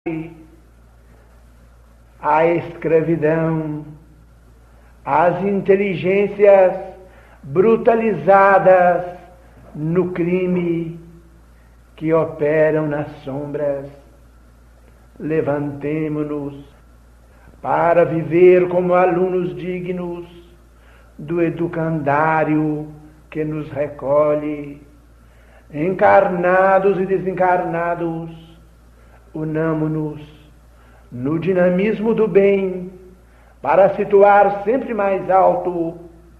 a escravidão, as inteligências brutalizadas no crime que operam nas sombras. Levantemo-nos para viver como alunos dignos do educandário que nos recolhe. Encarnados e desencarnados, unamo-nos no dinamismo do bem para situar sempre mais alto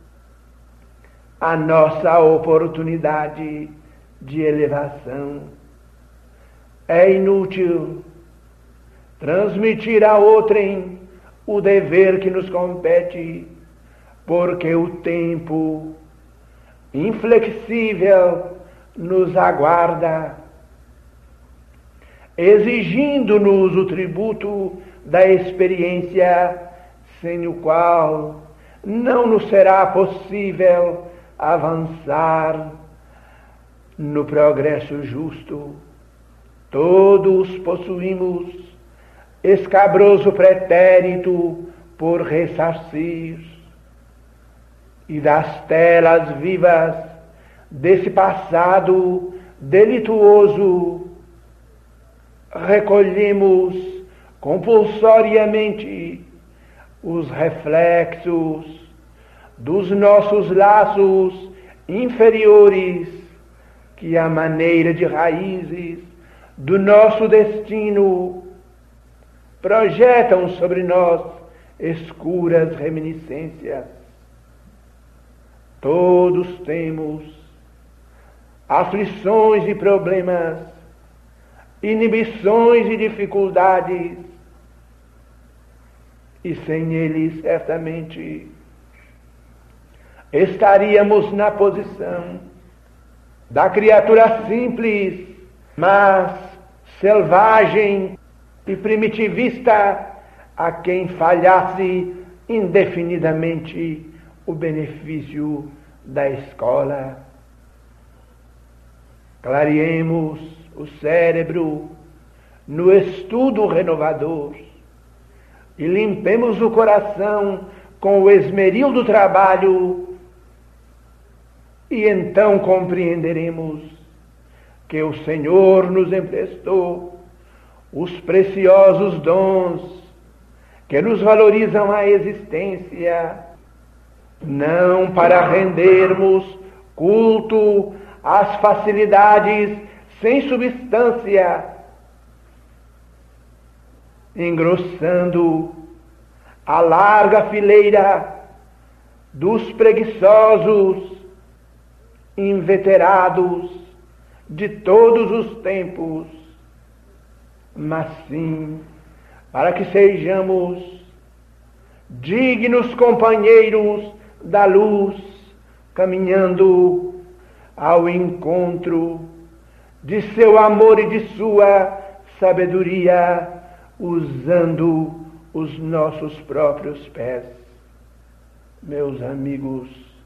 a nossa oportunidade de elevação. É inútil transmitir a outrem o dever que nos compete, porque o tempo inflexível nos aguarda, exigindo-nos o tributo da experiência, sem o qual não nos será possível avançar no progresso justo. Todos possuímos escabroso pretérito por ressarcir, e das telas vivas desse passado delituoso recolhemos compulsoriamente os reflexos dos nossos laços inferiores, que à maneira de raízes do nosso destino projetam sobre nós escuras reminiscências. Todos temos aflições e problemas, inibições e dificuldades, e sem eles, certamente, estaríamos na posição da criatura simples, mas selvagem e primitivista, a quem falhasse indefinidamente o benefício da escola. Clareemos o cérebro no estudo renovador e limpemos o coração com o esmeril do trabalho, e então compreenderemos que o Senhor nos emprestou os preciosos dons que nos valorizam a existência, não para rendermos culto às facilidades sem substância, engrossando a larga fileira dos preguiçosos, inveterados de todos os tempos, mas sim para que sejamos dignos companheiros da luz, caminhando ao encontro de seu amor e de sua sabedoria, usando os nossos próprios pés. Meus amigos,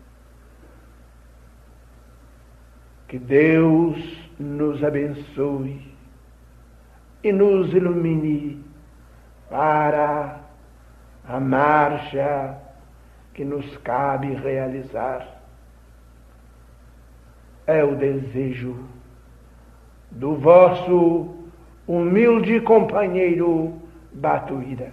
que Deus nos abençoe e nos ilumine para a marcha que nos cabe realizar. É o desejo do vosso humilde companheiro Batuíra.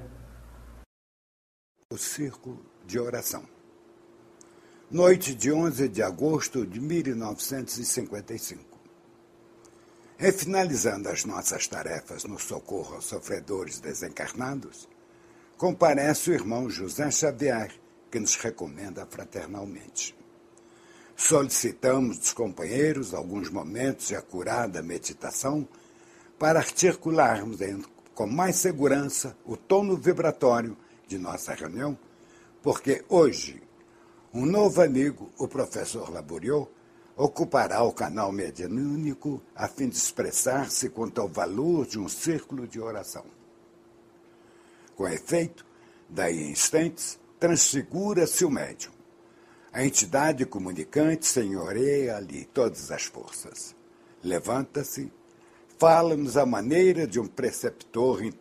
O Círculo de Oração. Noite de 11 de agosto de 1955. Refinalizando as nossas tarefas no socorro aos sofredores desencarnados, comparece o irmão José Xavier, que nos recomenda fraternalmente. Solicitamos dos companheiros alguns momentos de acurada meditação para articularmos com mais segurança o tono vibratório de nossa reunião, porque hoje um novo amigo, o professor Laboriot, ocupará o canal mediúnico a fim de expressar-se quanto ao valor de um círculo de oração. Com efeito, daí em instantes, transfigura-se o médium. A entidade comunicante senhoreia ali todas as forças. Levanta-se, fala-nos à maneira de um preceptor